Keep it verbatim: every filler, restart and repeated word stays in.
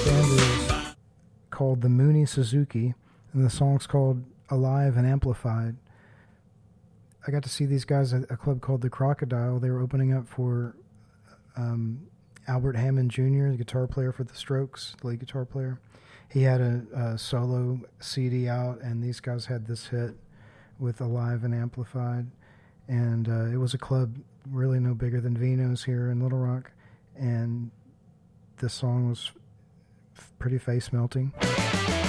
band is called the Mooney Suzuki, and the song's called Alive and Amplified. I got to see these guys at a club called The Crocodile. They were opening up for um, Albert Hammond Junior, the guitar player for The Strokes, the lead guitar player. He had a, a solo C D out, and these guys had this hit with Alive and Amplified. And uh, it was a club really no bigger than Vino's here in Little Rock, and this song was f- pretty face-melting.